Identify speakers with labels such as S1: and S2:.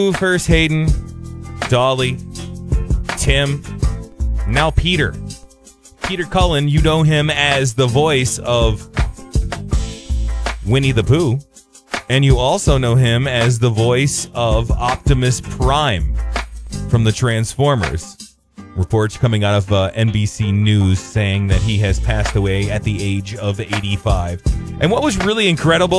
S1: First Hayden, Dolly, Tim, now Peter. Peter Cullen, you know him as the voice of Winnie the Pooh. And you also know him as the voice of Optimus Prime from the Transformers. Reports coming out of NBC News saying that he has passed away at the age of 85. And what was really incredible